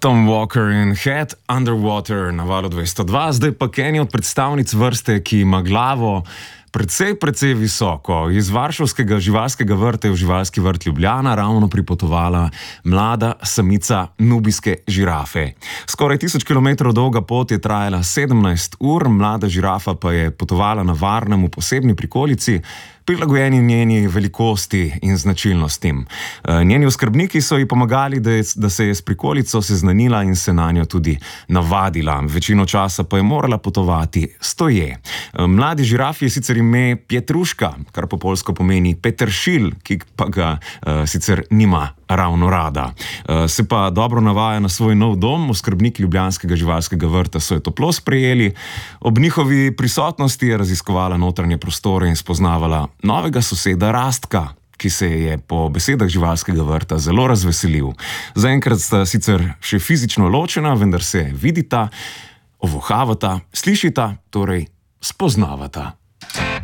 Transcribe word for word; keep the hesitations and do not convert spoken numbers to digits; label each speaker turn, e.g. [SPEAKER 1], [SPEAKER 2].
[SPEAKER 1] Tom Walker in Head Underwater na valu dvesto dva, zdaj pa Kenny od predstavnic vrste, ki ima glavo precej, precej visoko. Iz varšavskega živalskega vrta je v živalski vrt Ljubljana ravno pripotovala mlada samica nubijske žirafe. Skoraj tisoč kilometrov dolga pot je trajala sedemnajst ur, mlada žirafa pa je potovala na varnem v posebni prikolici, prilagojeni njeni velikosti in značilnostim. Njeni oskrbniki so ji pomagali, da, je, da se je s prikolico seznanila in se na njo tudi navadila. Večino časa pa je morala potovati stoje. Mladi žirafi je sicer ime Pietruška, kar po poljsko pomeni peteršilj, ki pa ga uh, sicer nima ravno rada. Uh, se pa dobro navaja na svoj nov dom, oskrbniki ljubljanskega živalskega vrta so jo toplo sprejeli. Ob njihovi prisotnosti je raziskovala notranje prostore in spoznavala novega soseda Rastka, ki se je po besedah živalskega vrta zelo razveselil. Zaenkrat sta sicer še fizično ločena, vendar se vidita, ovohavata, slišita, torej spoznavata.